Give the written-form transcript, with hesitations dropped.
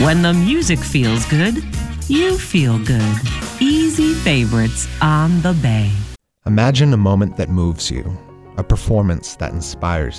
When the music feels good, you feel good. Easy Favorites on the Bay. Imagine a moment that moves you, a performance that inspires